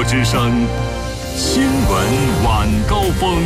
国之声新闻晚高峰。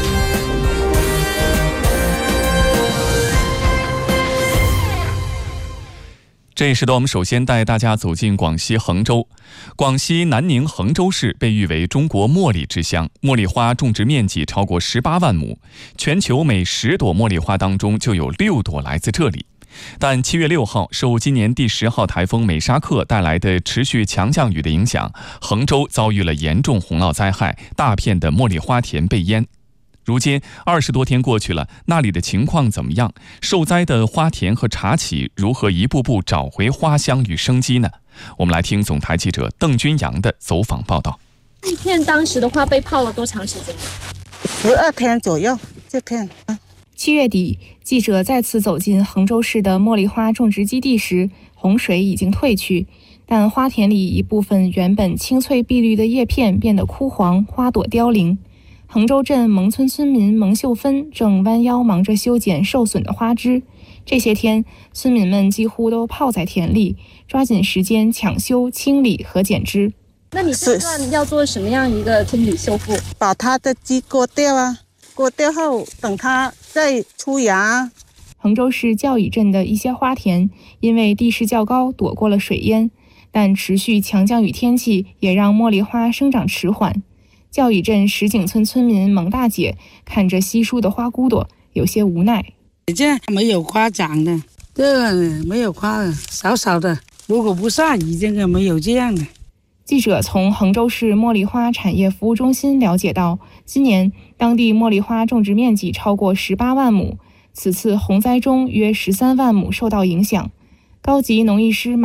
这一时段，我们首先带大家走进广西衡州。广西南宁衡州市被誉为中国茉莉之乡，茉莉花种植面积超过18万亩，全球每10朵茉莉花当中就有6朵来自这里。但7月6号，受今年第10号台风美沙克带来的持续强降雨的影响，衡州遭遇了严重洪涝灾害，大片的茉莉花田被淹。如今20多天过去了，那里的情况怎么样？受灾的花田和茶企如何一步步找回花香与生机呢？我们来听总台记者邓君阳的走访报道。 这片当时的话被泡了多长时间 ？12天左右。这片 7月底，记者再次走进衡州市的茉莉花种植基地时，洪水已经退去，但花田里一部分原本青翠碧绿的叶片变得枯黄，花朵凋零。衡州镇蒙村村民蒙秀芬正弯腰忙着修剪受损的花枝。这些天，村民们几乎都泡在田里，抓紧时间抢修、清理和剪枝。 那你这段要做什么样一个清理修复？ 把它的枝割掉啊，割掉后等它再出芽。 衡州市教乙镇的一些花田因为地势较高，躲过了水淹，但持续强降雨天气也让茉莉花生长迟缓。教乙镇石井村村民蒙大姐看着稀疏的花骨朵，有些无奈。 这没有花长的，这个没有花的，少少的。如果不下雨，这个没有这样的。 记者从衡州市茉莉花产业服务中心了解到，今年当地茉莉花种植面积超过18万亩，此次洪灾中约13万亩受到影响。高级农艺师